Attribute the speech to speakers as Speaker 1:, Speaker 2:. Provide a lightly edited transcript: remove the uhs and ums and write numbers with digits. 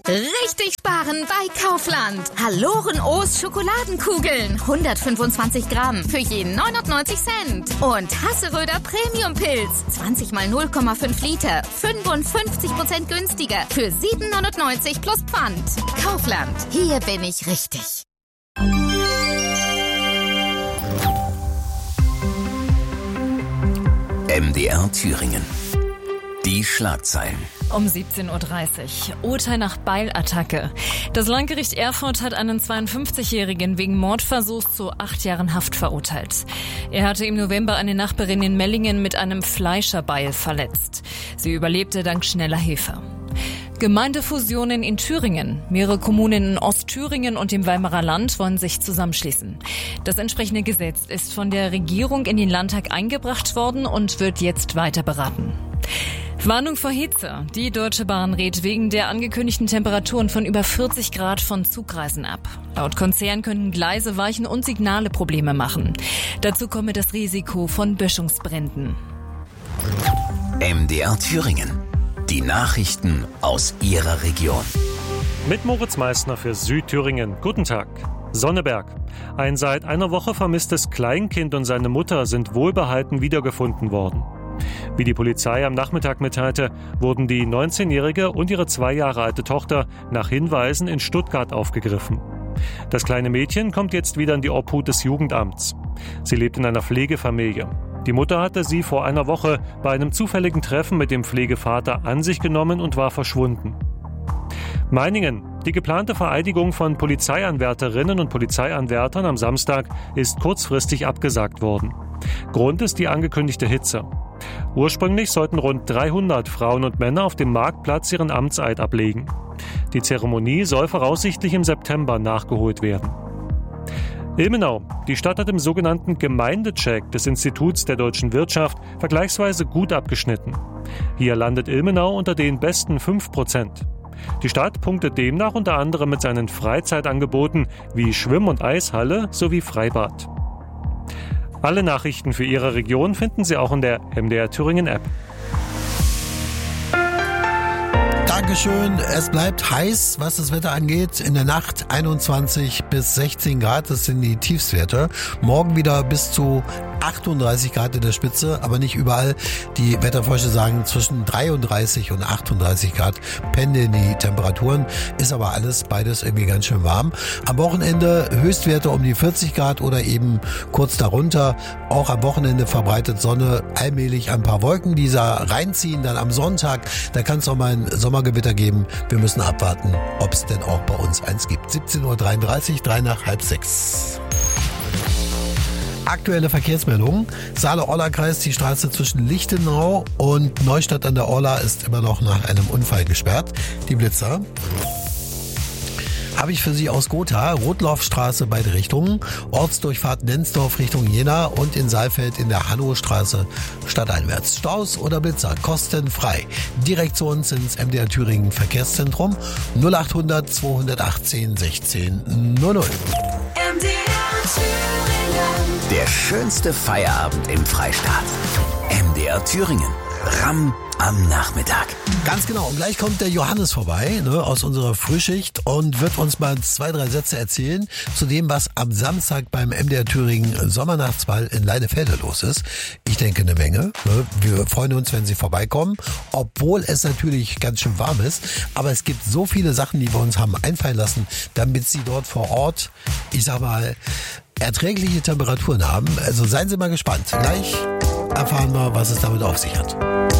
Speaker 1: Richtig sparen bei Kaufland. Haloren-O's Schokoladenkugeln. 125 Gramm für je 99 Cent. Und Hasseröder Premium-Pilz. 20 mal 0,5 Liter. 55% günstiger. Für 7,99 plus Pfand. Kaufland. Hier bin ich richtig.
Speaker 2: MDR Thüringen. Die Schlagzeilen.
Speaker 3: Um 17.30 Uhr. Urteil nach Beilattacke. Das Landgericht Erfurt hat einen 52-Jährigen wegen Mordversuchs zu 8 Jahren Haft verurteilt. Er hatte im November eine Nachbarin in Mellingen mit einem Fleischerbeil verletzt. Sie überlebte dank schneller Hilfe. Gemeindefusionen in Thüringen. Mehrere Kommunen in Ostthüringen und dem Weimarer Land wollen sich zusammenschließen. Das entsprechende Gesetz ist von der Regierung in den Landtag eingebracht worden und wird jetzt weiter beraten. Warnung vor Hitze. Die Deutsche Bahn rät wegen der angekündigten Temperaturen von über 40 Grad von Zugreisen ab. Laut Konzern können Gleise weichen und Signale Probleme machen. Dazu komme das Risiko von Böschungsbränden.
Speaker 2: MDR Thüringen. Die Nachrichten aus Ihrer Region.
Speaker 4: Mit Moritz Meissner für Südthüringen. Guten Tag. Sonneberg. Ein seit einer Woche vermisstes Kleinkind und seine Mutter sind wohlbehalten wiedergefunden worden. Wie die Polizei am Nachmittag mitteilte, wurden die 19-Jährige und ihre 2 Jahre alte Tochter nach Hinweisen in Stuttgart aufgegriffen. Das kleine Mädchen kommt jetzt wieder in die Obhut des Jugendamts. Sie lebt in einer Pflegefamilie. Die Mutter hatte sie vor einer Woche bei einem zufälligen Treffen mit dem Pflegevater an sich genommen und war verschwunden. Meiningen. Die geplante Vereidigung von Polizeianwärterinnen und Polizeianwärtern am Samstag ist kurzfristig abgesagt worden. Grund ist die angekündigte Hitze. Ursprünglich sollten rund 300 Frauen und Männer auf dem Marktplatz ihren Amtseid ablegen. Die Zeremonie soll voraussichtlich im September nachgeholt werden. Ilmenau. Die Stadt hat im sogenannten Gemeindecheck des Instituts der deutschen Wirtschaft vergleichsweise gut abgeschnitten. Hier landet Ilmenau unter den besten 5%. Die Stadt punktet demnach unter anderem mit seinen Freizeitangeboten wie Schwimm- und Eishalle sowie Freibad. Alle Nachrichten für Ihre Region finden Sie auch in der MDR Thüringen App.
Speaker 5: Dankeschön. Es bleibt heiß, was das Wetter angeht. In der Nacht 21 bis 16 Grad, das sind die Tiefstwerte. Morgen wieder bis zu 38 Grad in der Spitze, aber nicht überall. Die Wetterforscher sagen, zwischen 33 und 38 Grad pendeln die Temperaturen. Ist aber beides irgendwie ganz schön warm. Am Wochenende Höchstwerte um die 40 Grad oder eben kurz darunter. Auch am Wochenende verbreitet Sonne, allmählich ein paar Wolken, die da reinziehen. Dann am Sonntag, da kann es noch mal ein Sommergewitter geben. Wir müssen abwarten, ob es denn auch bei uns eins gibt. 17.33 Uhr, 3 nach halb 6. Aktuelle Verkehrsmeldungen. Saale-Orla-Kreis, die Straße zwischen Lichtenau und Neustadt an der Orla ist immer noch nach einem Unfall gesperrt. Die Blitzer habe ich für Sie aus Gotha. Rotlaufstraße beide Richtungen. Ortsdurchfahrt Nensdorf Richtung Jena und in Saalfeld in der Hannostraße stadteinwärts. Staus oder Blitzer kostenfrei. Direkt zu uns ins MDR Thüringen Verkehrszentrum 0800 218 16 00.
Speaker 2: Der schönste Feierabend im Freistaat. MDR Thüringen. Ramm am Nachmittag.
Speaker 5: Ganz genau. Und gleich kommt der Johannes vorbei, aus unserer Frühschicht und wird uns mal 2, 3 Sätze erzählen zu dem, was am Samstag beim MDR Thüringen Sommernachtsball in Leinefelde los ist. Ich denke eine Menge. Wir freuen uns, wenn Sie vorbeikommen, obwohl es natürlich ganz schön warm ist. Aber es gibt so viele Sachen, die wir uns haben einfallen lassen, damit Sie dort vor Ort, ich sag mal, erträgliche Temperaturen haben. Also seien Sie mal gespannt. Gleich erfahren wir, was es damit auf sich hat.